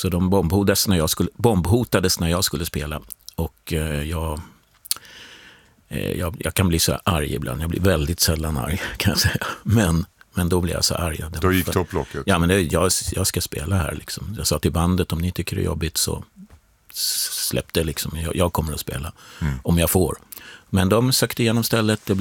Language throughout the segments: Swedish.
Så de bombhotades när jag skulle spela. Och jag kan bli så arg ibland. Jag blir väldigt sällan arg, kan jag säga. Men då blir jag så arg. Då gick topplocket. Ja, men jag ska spela här liksom. Jag sa till bandet, om ni tycker det är jobbigt så släpp det liksom. Jag kommer att spela om jag får. Men de sökte igenom stället. Det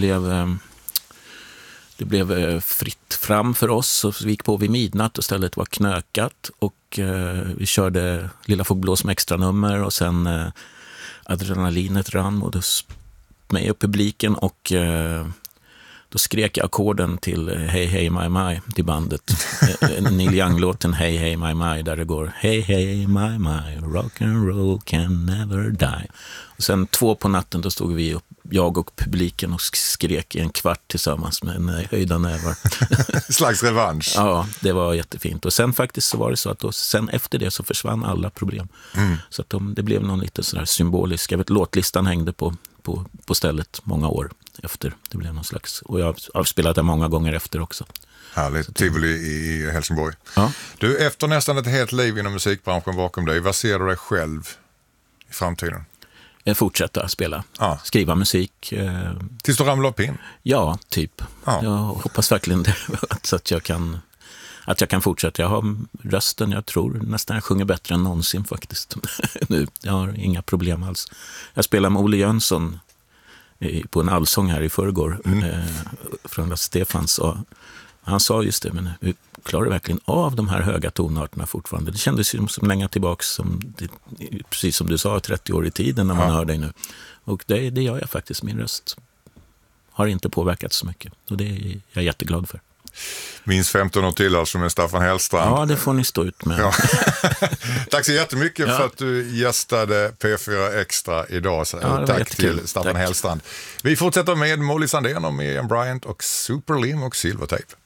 blev fritt fram för oss, och vi gick på vid midnatt och stället var knökat, och vi körde Lilla Fogblås med extra nummer, och sen adrenalinet rann och mig och publiken, och då skrek jag ackorden till Hey Hey My My till bandet. Neil Young-låten Hey Hey My My, där det går Hey Hey My My, rock and roll can never die. Och sen 2 på natten, då stod vi upp, jag och publiken, och skrek i en kvart tillsammans med höjda nävar. Slags revansch. Ja, det var jättefint. Och sen faktiskt så var det så att sen efter det så försvann alla problem. Så att det blev någon lite sådär symbolisk. Jag vet, låtlistan hängde på stället många år efter. Det blev någon slags, och jag har spelat det många gånger efter också. Härligt, Tivoli i Helsingborg. Ja. Du, efter nästan ett helt liv inom musikbranschen bakom dig, vad ser du dig själv i framtiden? Fortsätta spela, skriva musik. Tills du ramlar upp in? Ja, typ. Ja. Jag hoppas verkligen det, så att jag kan fortsätta. Jag har rösten, jag tror nästan jag sjunger bättre än någonsin faktiskt. Nu, jag har inga problem alls. Jag spelar med Olle Jönsson på en allsång här i förrgår från Lasse Stefans, och han sa just det, men vi klarar verkligen av de här höga tonarterna fortfarande. Det kändes ju som länge tillbaks, precis som du sa, 30 år i tiden när man hör dig nu. Och det gör jag faktiskt. Min röst har inte påverkat så mycket, och det är jag jätteglad för. Minst 15 år till alltså med Staffan Hellstrand. Ja, det får ni stå ut med. Ja. Tack så jättemycket för att du gästade P4 Extra idag. Tack till Staffan Hellstrand. Vi fortsätter med Molly Sandén och Miriam Bryant och Superlim och Silvertape.